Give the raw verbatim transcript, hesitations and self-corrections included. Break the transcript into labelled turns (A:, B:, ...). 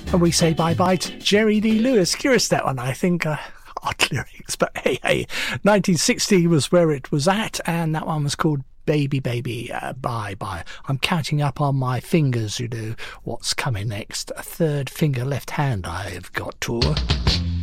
A: And we say bye-bye to Jerry Lee Lewis. Curious, that one, I think. Uh, odd lyrics, but hey, hey. nineteen sixty was where it was at, and that one was called Baby, Baby. Uh, bye, bye. I'm counting up on my fingers, you know, what's coming next. A third finger left hand I've got to.